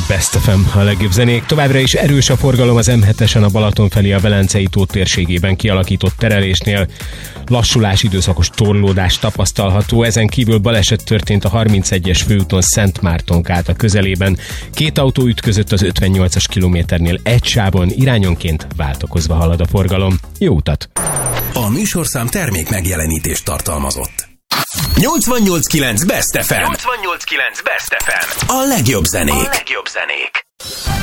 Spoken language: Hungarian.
Best FM, a legjobb zenék. Továbbra is erős a forgalom az M7-esen a Balaton felé a Velencei tó térségében kialakított terelésnél. Lassulás, időszakos torlódás tapasztalható, ezen kívül baleset történt a 31-es főúton Szentmártonk át a közelében. 2 autó ütközött az 58-as kilométernél egy sávon, irányonként váltakozva halad a forgalom. Jó utat! A műsorszám termék megjelenítést tartalmazott. 88.9 Best FM. 88.9 Best FM. A legjobb zenék.